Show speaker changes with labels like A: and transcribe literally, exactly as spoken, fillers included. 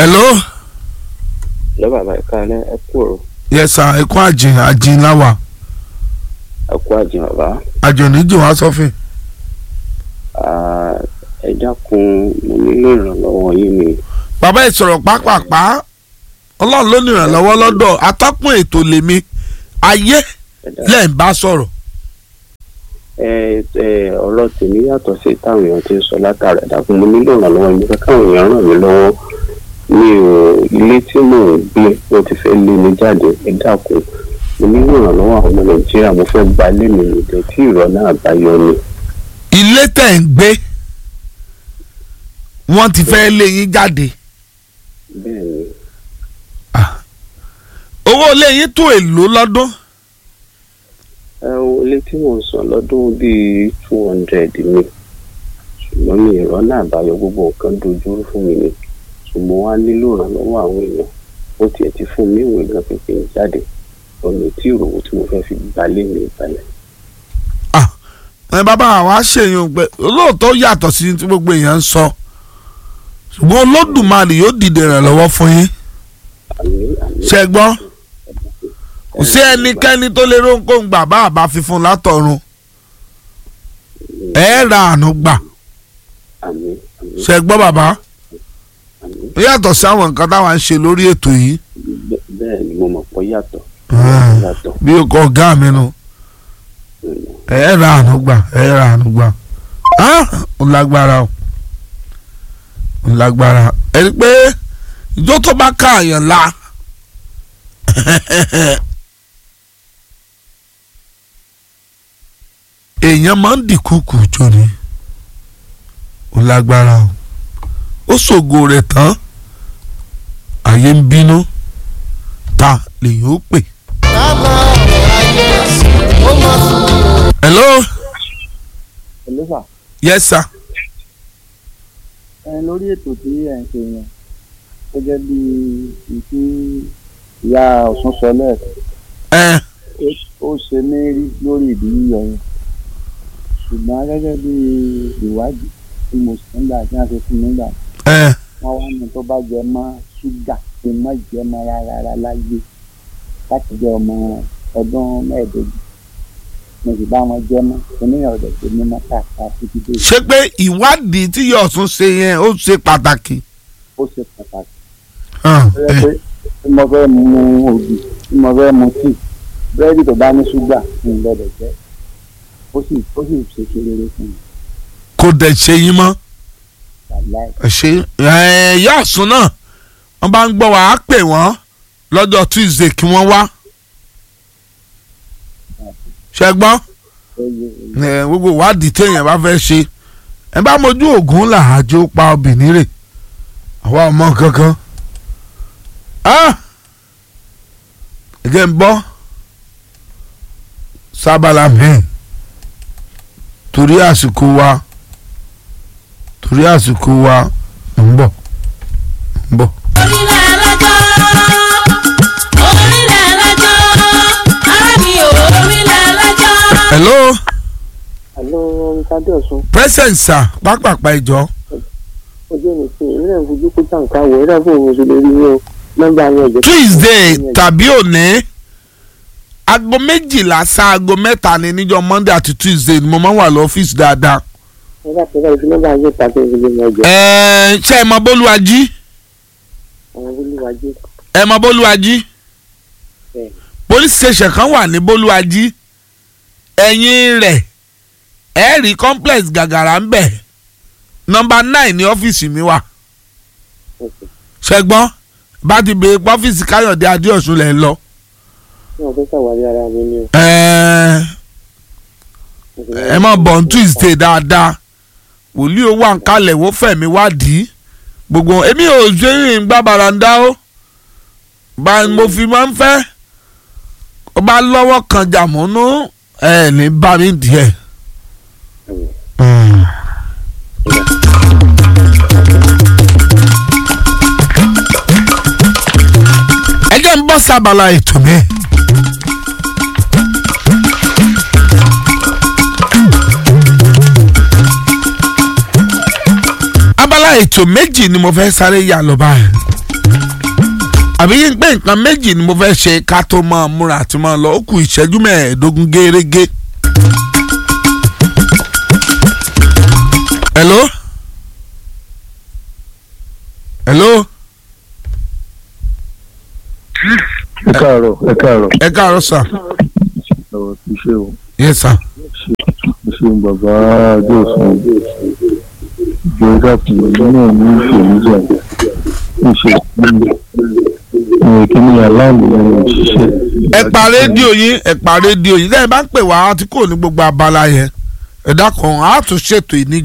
A: hello.
B: lọ bàbá ìka ní ẹ kú ọ̀rọ̀.
A: yes sir ẹ kú àjìn àjìn láwà.
B: ẹ kú àjìn bàbá.
A: àjò níjì wá sọ́fìn.
B: ẹ dákun mo nílò ìrànlọ́wọ́ yín ni.
A: bàbá ìsọ̀rọ̀ pápápá ọlọ́run ló ní ìrànlọ́wọ́ lọ́dọ̀ atọ́kùn ètò lèmi ayé lẹ́ ń bá sọ̀rọ̀.
B: ẹ ẹ ọ̀rọ̀ tèmi yàtọ̀ sí táwọn èèyàn ti ń sọ látàrí ẹ dákun mo nílò ìrànlọ́wọ́ yín nípa káwọn èèyàn ràn mí lọ́wọ́ mi ò ilé tí mò ń gbé wọ́n ti fẹ́ lé mi jáde ẹ dákun mo nílò ìrànlọ́wọ́ àwọn ọmọ nàìjíríà mo fẹ́ gba ilé mi nìjẹ́ tí ìrọ̀ náà bá yọ ni.
A: ilé tẹ̀ ń gbé wọ́n ti fẹ́ lé yín jáde.
B: bẹ́ẹ̀ni.
A: owó ilé yín tó èlò lọ́dún.
B: ẹ o ilé tí mò ń san lọ́dún bíi two hundred ni ṣùgbọ́n mi ìrọ̀ náà bá yọ gbogbo nǹkan dojúrú fún mi ni ṣùgbọ́n wá nílò ìrànlọ́wọ́ àwọn èèyàn ó tiẹ̀ ti fún mi ìwé gan pípé jáde ọ̀nà tí ìròwò tí mo fẹ́ fi gbalé mi balẹ̀.
A: ẹ bàbá àwa ṣèyàn pé olóòótọ́ yàtọ̀ sí tí gbogbo èèyàn ń sọ ṣùgbọ́n olódùmarè yóò dìde rẹ̀ lọ́wọ́ fún yín. ṣe gbọ́ kò sí ẹnikẹ́ni tó lè rónkóhun gbà bá àbá fífún látọ̀run ẹ ra àánú gbà. ṣe gbọ́ bàbá ó yàtọ̀ sí àwọn nǹkan táwa ń ṣe lórí ètò yìí.
B: bẹ́ẹ̀ ni mo mọ̀ pé yàtọ̀.
A: bí o kọ ọ̀gá mi nu ẹ ra àánú gbà ẹ ra àánú gbà ó lágbára ó lágbára ẹni pé ìjọ tó bá ká àyàn la èèyàn máa ń dìkúkú jọ ni ó lágbára ó ó ṣògo rẹ̀ tán ayé ń bínú ta lèyìn ó pè. hello.
C: hello sir.
A: yes sir.
C: ẹ lórí ètò tí ẹ ń ṣe yẹn gẹ́gẹ́ bí ìtí ìyá Ọ̀ṣun sọ lẹ́ẹ̀kan ó ṣe mí rí lórí ìdí yíyọ yẹn ṣùgbọ́n gẹ́gẹ́ bí ìwádìí tí mo sì ń gbà tí wọ́n ṣe fún mi gbà wọ́n wá ní tó bá jẹ mọ́ ṣúgà tí má jẹ mọ́ rárá láyé láti jẹ́ ọmọ ọdún mẹ́ẹ̀ẹ́dógún mo sì bá wọn jẹ́ mọ́ oníyàn ọ̀dọ̀ tó ní mọ́tàkà títí dé.
A: ṣé pé ìwádìí tí yóò tún ṣe yẹn ó ṣe pàtàkì.
C: ó ṣe pàtàkì. ẹ pé tí mo fẹ́ mu ògì tí mo fẹ́ mu tíì búrẹ́dì tó bá ní ṣúgà ní ìgbọ́dọ̀ jẹ́ ó sì ó sì ṣe kéré fún mi.
A: kò dẹ̀ ṣe yín mọ́. ṣe ẹ̀yà Ọ̀ṣun náà wọ́n bá ń gbọ́ wá á pè wọ́n lọ́jọ́ Tuesday kí wọ́n wá. ṣẹgbọ́n gbogbo ìwádìí téèyàn bá fẹ́ ṣe ẹ bá mojú ògùn làájò pa obìnrin rè àwa ọmọ kankan ẹ jẹ́ ń bọ́ sábàlá mi torí àsìkò wa torí àsìkò wa ń bọ̀ ń bọ̀.
D: orílẹ̀ alájọ́ orílẹ̀ alájọ́ ara mi ò orílẹ̀ alájọ́.
A: hello.
B: hello Mr. Ọ̀ṣun.
A: present sir pápápá ìjọ.
B: ojú ẹni pé ìrìnà ìfojú kó tàǹkà wọ̀ ẹ̀rọ fún òun oṣù lórí yín o nọ́mbà yẹn ọ̀jọ̀.
A: Tuesday tàbí òní aago méjìlá sa aago mẹ́ta ni níjọ́ Monday àti Tuesday ni mo máa ń wà lọ́fíìsì dáadáa.
B: ẹ bá tẹ̀lé ìfi nọ́mbà yẹn tàbí ìfi yẹn ọjọ́.
A: ẹ̀ẹ́ ṣé ẹ mọ Bólúwájí.
B: àwọn Bólúwájí.
A: ẹ mọ Bólúwájí. police station kan wà ní Bólúwájí ẹ̀yìn rẹ̀ ẹ rí complex gàgàrà ń bẹ̀ nọ́mbà nine ní ọ́fíìsì mi wà. ṣẹ́gbọ́n bá ti bèèrè pọ́fíìsì Káyọ̀dé Adéọ̀sùn lẹ̀ ń lọ. ẹ má bọ̀ ní Tuesday dáadáa wòlíì owó àǹkálẹ̀ wò fẹ̀mí wádìí gbogbo èmi ò ṣe ń gbá baranda ó bá mo fi máa ń fẹ́ ó bá lọ́wọ́ kan jàmúnú ẹ̀ ní bá mi díẹ̀. ẹ jẹ́ ń bọ́ sábàlá ètò mi. abala ètò méjì ni mo fẹ́ sáré yà lọ báyìí. àbí yín pé nǹkan méjì ni mo fẹ́ ṣe ká tó máa múra àti máa lọ ó kù ìṣẹ́jú mẹ́ẹ̀ẹ́dógún gẹ́rẹ́gẹ́. hello hello.
E: ẹ káàárọ̀ ẹ káàárọ̀.
A: ẹ káàárọ̀ sà.
E: ọ̀rọ̀ ti ṣe o.
A: yes sir.
E: ṣe bàbá adéòsùn ìjọba kìlọ̀ náà ní ìṣèlújà ìṣe ìkíni aláàmì ìṣiṣẹ́.
A: ẹ pa rédíò yín ẹ pa rédíò yín lẹ́yìn bá ń pè wá tí kò ní gbogbo abala yẹn ẹ dákun á tún ṣètò ìníjà.